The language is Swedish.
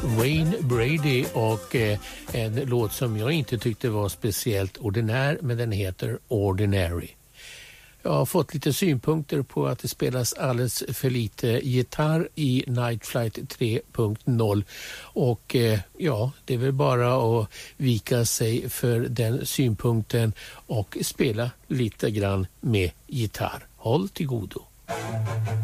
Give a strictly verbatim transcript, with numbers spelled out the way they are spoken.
Wayne Brady och eh, en låt som jag inte tyckte var speciellt ordinär, men den heter Ordinary. Jag har fått lite synpunkter på att det spelas alldeles för lite gitarr i Night Flight tre punkt noll och eh, ja, det är väl bara att vika sig för den synpunkten och spela lite grann med gitarr. Håll till godo.